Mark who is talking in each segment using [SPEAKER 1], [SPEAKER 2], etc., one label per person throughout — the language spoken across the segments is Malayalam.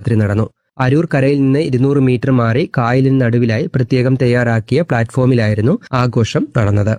[SPEAKER 1] രാത്രി നടന്നു. അരൂർ കരയിൽ നിന്ന് 200 മീറ്റർ മാറി കായലിന് നടുവിലായി പ്രത്യേകം തയ്യാറാക്കിയ പ്ലാറ്റ്ഫോമിലായിരുന്നു ആഘോഷം നടന്നത്.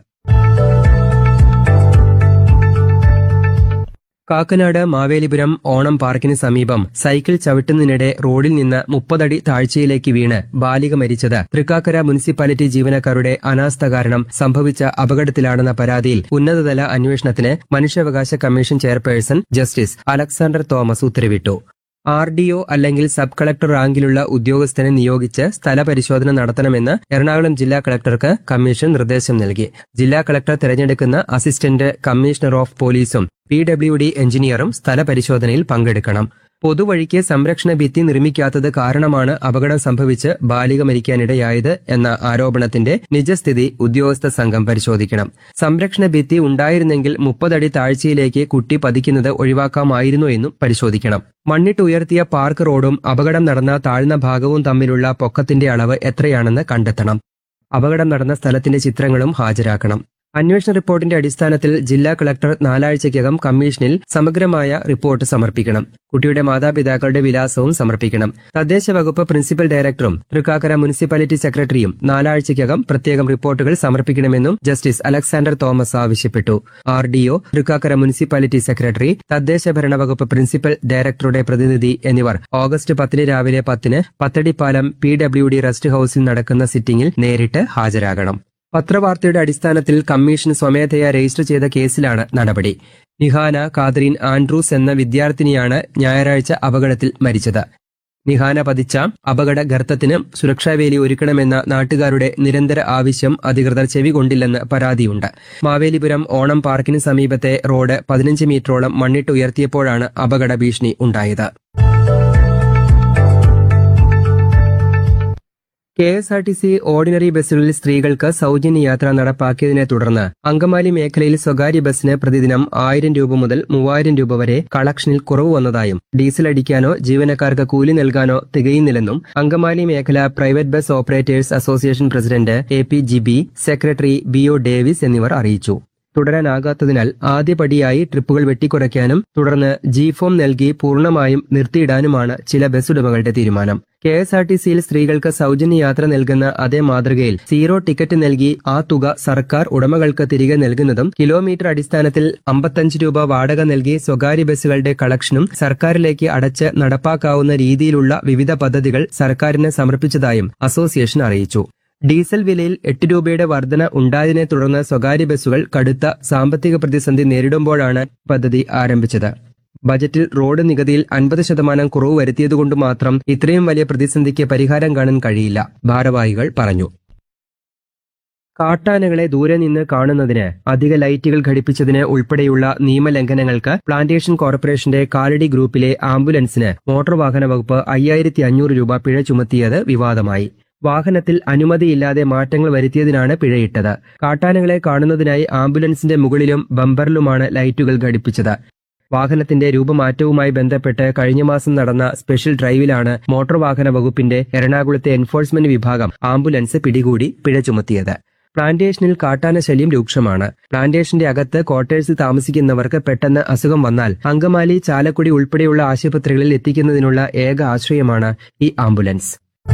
[SPEAKER 1] കാക്കനാട് മാവേലിപുരം ഓണം പാർക്കിന് സമീപം സൈക്കിൾ ചവിട്ടുന്നതിനിടെ റോഡിൽ നിന്ന് 30 അടി താഴ്ചയിലേക്ക് വീണ് ബാലിക മരിച്ചത് തൃക്കാക്കര മുനിസിപ്പാലിറ്റി ജീവനക്കാരുടെ അനാസ്ഥ കാരണം സംഭവിച്ച അപകടത്തിലാണെന്ന പരാതിയിൽ ഉന്നതതല അന്വേഷണത്തിന് മനുഷ്യാവകാശ commission chairperson justice Alexander Thomas ഉത്തരവിട്ടു. RDO അല്ലെങ്കിൽ സബ് കളക്ടർ റാങ്കിലുള്ള ഉദ്യോഗസ്ഥനെ നിയോഗിച്ച് സ്ഥലപരിശോധന നടത്തണമെന്ന് എറണാകുളം ജില്ലാ കളക്ടർക്ക് കമ്മീഷൻ നിർദ്ദേശം നൽകി. ജില്ലാ കളക്ടർ തെരഞ്ഞെടുക്കുന്ന അസിസ്റ്റന്റ് കമ്മീഷണർ ഓഫ് പോലീസും PWD എഞ്ചിനീയറും സ്ഥലപരിശോധനയിൽ പങ്കെടുക്കണം. പൊതുവഴിക്ക് സംരക്ഷണ ഭിത്തി നിർമ്മിക്കാത്തത് കാരണമാണ് അപകടം സംഭവിച്ച് ബാലിക മരിക്കാനിടയായത് എന്ന ആരോപണത്തിന്റെ നിജസ്ഥിതി ഉദ്യോഗസ്ഥ സംഘം പരിശോധിക്കണം. സംരക്ഷണ ഭിത്തി ഉണ്ടായിരുന്നെങ്കിൽ 30 അടി താഴ്ചയിലേക്ക് കുട്ടി പതിക്കുന്നത് ഒഴിവാക്കാമായിരുന്നു എന്നും പരിശോധിക്കണം. മണ്ണിട്ട് ഉയർത്തിയ പാർക്ക് റോഡും അപകടം നടന്ന താഴ്ന്ന ഭാഗവും തമ്മിലുള്ള പൊക്കത്തിന്റെ അളവ് എത്രയാണെന്ന് കണ്ടെത്തണം. അപകടം നടന്ന സ്ഥലത്തിന്റെ ചിത്രങ്ങളും ഹാജരാക്കണം. അന്വേഷണ റിപ്പോർട്ടിന്റെ അടിസ്ഥാനത്തിൽ ജില്ലാ കളക്ടർ 4 ആഴ്ചയ്ക്കകം കമ്മീഷനിൽ സമഗ്രമായ റിപ്പോർട്ട് സമർപ്പിക്കണം. കുട്ടിയുടെ മാതാപിതാക്കളുടെ വിലാസവും സമർപ്പിക്കണം. തദ്ദേശ വകുപ്പ് പ്രിൻസിപ്പൽ ഡയറക്ടറും തൃക്കാക്കര മുനിസിപ്പാലിറ്റി സെക്രട്ടറിയും 4 ആഴ്ചയ്ക്കകം പ്രത്യേകം റിപ്പോർട്ടുകൾ സമർപ്പിക്കണമെന്നും ജസ്റ്റിസ് അലക്സാണ്ടർ തോമസ് ആവശ്യപ്പെട്ടു. RDO, തൃക്കാക്കര മുനിസിപ്പാലിറ്റി സെക്രട്ടറി, തദ്ദേശ ഭരണ വകുപ്പ് പ്രിൻസിപ്പൽ ഡയറക്ടറുടെ പ്രതിനിധി എന്നിവർ ഓഗസ്റ്റ് 10 രാവിലെ 10 പത്തടിപ്പാലം PWD റെസ്റ്റ് ഹൌസിൽ നടക്കുന്ന സിറ്റിംഗിൽ നേരിട്ട് ഹാജരാകണം. പത്രവാർത്തയുടെ അടിസ്ഥാനത്തിൽ കമ്മീഷൻ സ്വമേധയാ രജിസ്റ്റർ ചെയ്ത കേസിലാണ് നടപടി. നിഹാന കാതറിൻ ആൻഡ്രൂസ് എന്ന വിദ്യാർത്ഥിനിയാണ് ഞായറാഴ്ച അപകടത്തിൽ മരിച്ചത്. നിഹാന പതിച്ച അപകട ഗർത്തത്തിന് സുരക്ഷാവേലി ഒരുക്കണമെന്ന നാട്ടുകാരുടെ നിരന്തര ആവശ്യം അധികൃതർ ചെവികൊണ്ടില്ലെന്ന് പരാതിയുണ്ട്. മാവേലിപുരം ഓണം പാർക്കിന് സമീപത്തെ റോഡ് 15 മീറ്ററോളം മണ്ണിട്ട് ഉയർത്തിയപ്പോഴാണ് അപകട ഭീഷണി ഉണ്ടായത്. KSRTC ഓർഡിനറി ബസ്സുകളിൽ സ്ത്രീകൾക്ക് സൗജന്യ യാത്ര നടപ്പാക്കിയതിനെ തുടർന്ന് അങ്കമാലി മേഖലയിൽ സ്വകാര്യ ബസ്സിന് പ്രതിദിനം 1000 രൂപ മുതൽ 3000 രൂപ വരെ കളക്ഷനിൽ കുറവ് വന്നതായും ഡീസൽ അടിക്കാനോ ജീവനക്കാർക്ക് കൂലി നൽകാനോ തികയുന്നില്ലെന്നും അങ്കമാലി മേഖല private bus operators association president APGB secretary BO Davis എന്നിവർ അറിയിച്ചു. തുടരാനാകാത്തതിനാൽ ആദ്യപടിയായി ട്രിപ്പുകൾ വെട്ടിക്കുറയ്ക്കാനും തുടർന്ന് G-ഫോം നൽകി പൂർണ്ണമായും നിർത്തിയിടാനുമാണ് ചില ബസ്സുടമകളുടെ തീരുമാനം. KSRTCയിൽ സ്ത്രീകൾക്ക് സൗജന്യ യാത്ര നൽകുന്ന അതേ മാതൃകയിൽ 0 ടിക്കറ്റ് നൽകി ആ തുക സർക്കാർ ഉടമകൾക്ക് തിരികെ നൽകുന്നതും കിലോമീറ്റർ അടിസ്ഥാനത്തിൽ 55 രൂപ വാടക നൽകി സ്വകാര്യ ബസ്സുകളുടെ കളക്ഷനും സർക്കാരിലേക്ക് അടച്ച് നടപ്പാക്കാവുന്ന രീതിയിലുള്ള വിവിധ പദ്ധതികൾ സർക്കാരിന് സമർപ്പിച്ചതായും അസോസിയേഷൻ അറിയിച്ചു. ഡീസൽ വിലയിൽ 8 രൂപയുടെ വർധന ഉണ്ടായതിനെ തുടർന്ന് സ്വകാര്യ ബസ്സുകൾ കടുത്ത സാമ്പത്തിക പ്രതിസന്ധി നേരിടുമ്പോഴാണ് പദ്ധതി ആരംഭിച്ചത്. ബജറ്റിൽ റോഡ് നികുതിയിൽ 50% കുറവ് വരുത്തിയതുകൊണ്ട് മാത്രം ഇത്രയും വലിയ പ്രതിസന്ധിക്ക് പരിഹാരം കാണാൻ കഴിയില്ല, ഭാരവാഹികൾ പറഞ്ഞു. കാട്ടാനകളെ ദൂരെ നിന്ന് കാണുന്നതിന് അധിക ലൈറ്റുകൾ ഘടിപ്പിച്ചതിന് ഉൾപ്പെടെയുള്ള നിയമലംഘനങ്ങൾക്ക് പ്ലാന്റേഷൻ കോർപ്പറേഷന്റെ കാലടി ഗ്രൂപ്പിലെ ആംബുലൻസിന് മോട്ടോർ വാഹന വകുപ്പ് 5500 രൂപ പിഴ ചുമത്തിയത് വിവാദമായി. വാഹനത്തിൽ അനുമതിയില്ലാതെ മാറ്റങ്ങൾ വരുത്തിയതിനാണ് പിഴയിട്ടത്. കാട്ടാനകളെ കാണുന്നതിനായി ആംബുലൻസിന്റെ മുകളിലും ബമ്പറിലുമാണ് ലൈറ്റുകൾ ഘടിപ്പിച്ചത്. വാഹനത്തിന്റെ രൂപമാറ്റവുമായി ബന്ധപ്പെട്ട് കഴിഞ്ഞ മാസം നടന്ന സ്പെഷ്യൽ ഡ്രൈവിലാണ് മോട്ടോർ വാഹന വകുപ്പിന്റെ എറണാകുളത്തെ എൻഫോഴ്സ്മെന്റ് വിഭാഗം ആംബുലൻസ് പിടികൂടി പിഴ ചുമത്തിയത്. പ്ലാന്റേഷനിൽ കാട്ടാന ശല്യം രൂക്ഷമാണ്. പ്ലാന്റേഷന്റെ അകത്ത് ക്വാർട്ടേഴ്സിൽ താമസിക്കുന്നവർക്ക് പെട്ടെന്ന് അസുഖം വന്നാൽ അങ്കമാലി, ചാലക്കുടി ഉൾപ്പെടെയുള്ള ആശുപത്രികളിൽ എത്തിക്കുന്നതിനുള്ള ഏക ആശ്രയമാണ് ഈ ആംബുലൻസ്.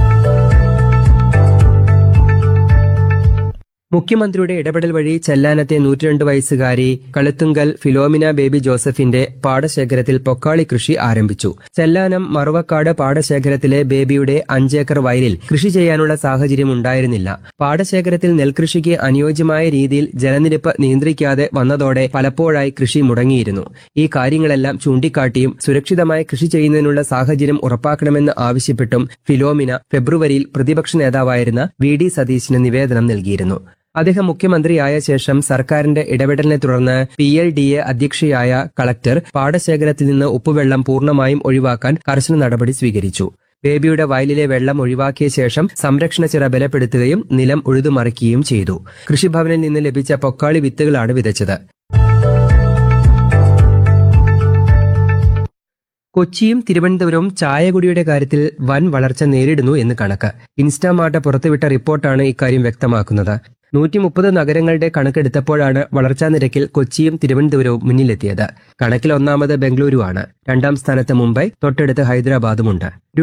[SPEAKER 1] മുഖ്യമന്ത്രിയുടെ ഇടപെടൽ വഴി ചെല്ലാനത്തെ 102 വയസ്സുകാരി കളുത്തുങ്കൽ ഫിലോമിന ബേബി ജോസഫിന്റെ പാടശേഖരത്തിൽ പൊക്കാളി കൃഷി ആരംഭിച്ചു. ചെല്ലാനം മറുവക്കാട് പാടശേഖരത്തിലെ ബേബിയുടെ 5 ഏക്കർ വയലിൽ കൃഷി ചെയ്യാനുള്ള സാഹചര്യം ഉണ്ടായിരുന്നില്ല. പാടശേഖരത്തിൽ നെൽകൃഷിക്ക് അനുയോജ്യമായ രീതിയിൽ ജലനിരപ്പ് നിയന്ത്രിക്കാതെ വന്നതോടെ പലപ്പോഴായി കൃഷി മുടങ്ങിയിരുന്നു. ഈ കാര്യങ്ങളെല്ലാം ചൂണ്ടിക്കാട്ടിയും സുരക്ഷിതമായി കൃഷി ചെയ്യുന്നതിനുള്ള സാഹചര്യം ഉറപ്പാക്കണമെന്ന് ആവശ്യപ്പെട്ടും ഫിലോമിന ഫെബ്രുവരിയിൽ പ്രതിപക്ഷ നേതാവായിരുന്ന VD സതീശന് നിവേദനം നൽകിയിരുന്നു. അദ്ദേഹം മുഖ്യമന്ത്രിയായ ശേഷം സർക്കാരിന്റെ ഇടപെടലിനെ തുടർന്ന് PLDA അധ്യക്ഷയായ കളക്ടർ പാടശേഖരത്തിൽ നിന്ന് ഉപ്പുവെള്ളം പൂർണ്ണമായും ഒഴിവാക്കാൻ കർശന നടപടി സ്വീകരിച്ചു. ബേബിയുടെ വയലിലെ വെള്ളം ഒഴിവാക്കിയ ശേഷം സംരക്ഷണ ചിറ ബലപ്പെടുത്തുകയും നിലം ഉഴുതുമറിക്കുകയും ചെയ്തു. കൃഷിഭവനിൽ നിന്ന് ലഭിച്ച പൊക്കാളി വിത്തുകളാണ് വിതച്ചത്. കൊച്ചിയും തിരുവനന്തപുരവും ചായകുടിയുടെ കാര്യത്തിൽ വൻ വളർച്ച നേരിടുന്നു എന്ന് കണക്ക്. ഇൻസ്റ്റാമാർട്ട് പുറത്തുവിട്ട റിപ്പോർട്ടാണ് ഇക്കാര്യം വ്യക്തമാക്കുന്നത്. 130 നഗരങ്ങളുടെ കണക്കെടുത്തപ്പോഴാണ് വളർച്ചാ നിരക്കിൽ കൊച്ചിയും തിരുവനന്തപുരവും മുന്നിലെത്തിയത്. കണക്കിൽ ഒന്നാമത് ബംഗളൂരു ആണ്. 2ാം സ്ഥാനത്ത് മുംബൈ, തൊട്ടടുത്ത് ഹൈദരാബാദുമുണ്ട്.